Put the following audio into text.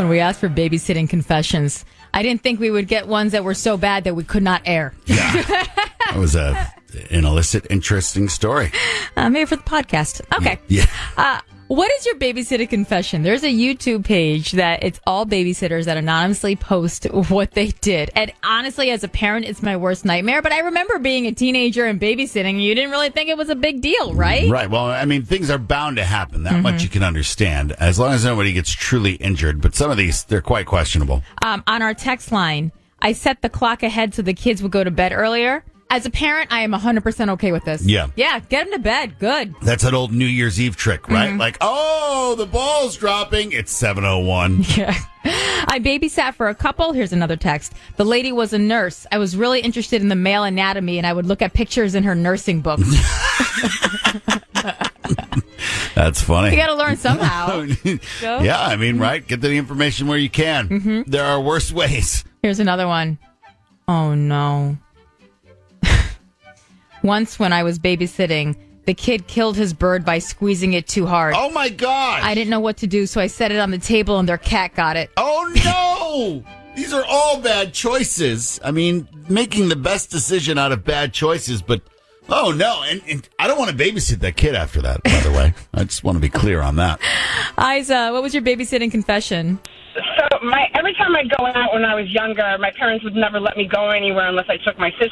When we asked for babysitting confessions, I didn't think we would get ones that were so bad that we could not air. Yeah. That was an illicit, interesting story. Maybe for the podcast. Okay. Yeah. What is your babysitting confession? There's a YouTube page that it's all babysitters that anonymously post what they did. And honestly, as a parent, it's my worst nightmare. But I remember being a teenager and babysitting. You didn't really think it was a big deal, right? Right. Well, I mean, things are bound to happen. That much you can understand, as long as nobody gets truly injured. But some of these, they're quite questionable. On our text line, I set the clock ahead so the kids would go to bed earlier. As a parent, I am 100% okay with this. Yeah. Yeah, get them to bed. Good. That's an old New Year's Eve trick, right? Like, oh, the ball's dropping. It's 7:01. Yeah. I babysat for a couple. Here's another text. The lady was a nurse. I was really interested in the male anatomy, and I would look at pictures in her nursing book. That's funny. You got to learn somehow. So? Yeah, I mean, right? Get the information where you can. There are worse ways. Here's another one. Oh, no. Once when I was babysitting, the kid killed his bird by squeezing it too hard. Oh, my God. I didn't know what to do, so I set it on the table and their cat got it. Oh, no. These are all bad choices. I mean, making the best decision out of bad choices, but oh, no. And I don't want to babysit that kid after that, by the way. I just want to be clear on that. Isa, what was your babysitting confession? So every time I'd go out when I was younger, my parents would never let me go anywhere unless I took my sister.